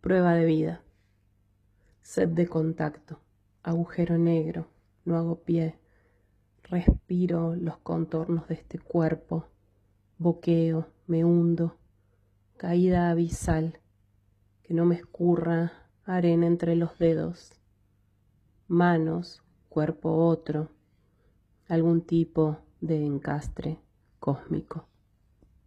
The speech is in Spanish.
Prueba de vida. Sed de contacto. Agujero negro. No hago pie. Respiro los contornos de este cuerpo. Boqueo, me hundo. Caída abisal. Que no me escurra arena entre los dedos. Manos, cuerpo otro. Algún tipo de encastre cósmico.